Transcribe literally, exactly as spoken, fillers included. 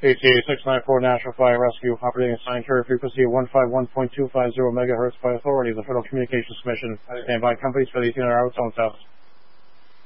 A T A six nine four National Fire Rescue, operating assigned carrier frequency one fifty-one point two five zero megahertz by authority of the Federal Communications Commission, and by companies for the eighteen hour hour zone test.